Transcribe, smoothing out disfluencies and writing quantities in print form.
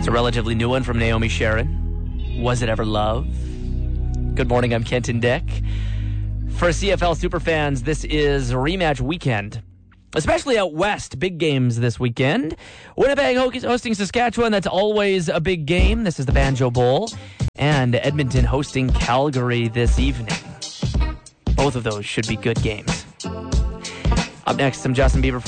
It's a relatively new one from Naomi Sharon. Was it ever love? Good morning, I'm Kenton Dick. For CFL superfans, this is rematch weekend. Especially out west, big games this weekend. Winnipeg hosting Saskatchewan, that's always a big game. This is the Banjo Bowl. And Edmonton hosting Calgary this evening. Both of those should be good games. Up next, some Justin Bieber.